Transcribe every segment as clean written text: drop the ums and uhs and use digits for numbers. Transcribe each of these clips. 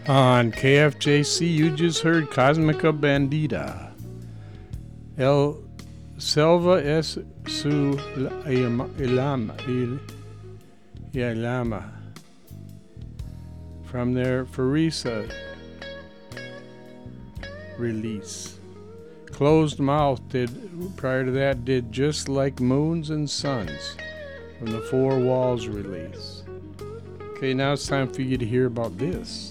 On KFJC, you just heard Cosmica Bandita. El Selva es su ilama. From their Farisa release. Closed Mouth prior to that did Just Like Moons and Suns from the Four Walls release. Okay, now it's time for you to hear about this.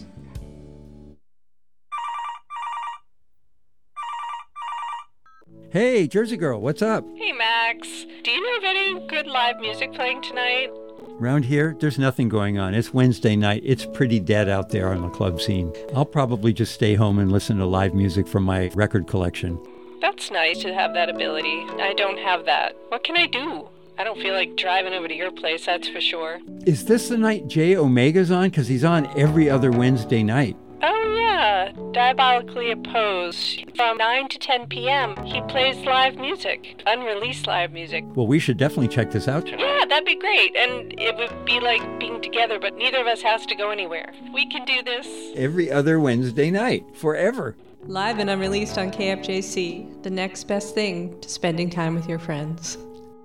Hey, Jersey Girl, what's up? Hey, Max. Do you know of any good live music playing tonight? Around here, there's nothing going on. It's Wednesday night. It's pretty dead out there on the club scene. I'll probably just stay home and listen to live music from my record collection. That's nice to have that ability. I don't have that. What can I do? I don't feel like driving over to your place, that's for sure. Is this the night Jay Omega's on? Because he's on every other Wednesday night. Oh, yeah. Diabolically Opposed. From 9 to 10 p.m., he plays live music. Unreleased live music. Well, we should definitely check this out tonight. Yeah, that'd be great. And it would be like being together, but neither of us has to go anywhere. We can do this every other Wednesday night. Forever. Live and unreleased on KFJC. The next best thing to spending time with your friends.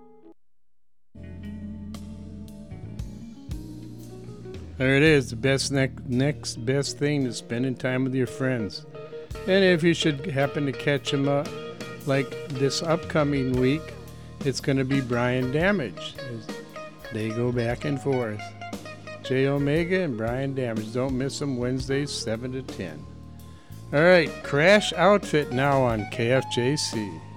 There it is, the best next best thing to spending time with your friends. And if you should happen to catch them like this upcoming week, it's going to be Brian Damage. They go back and forth. J Omega and Brian Damage. Don't miss them Wednesdays 7 to 10. All right, Crash Outfit now on KFJC.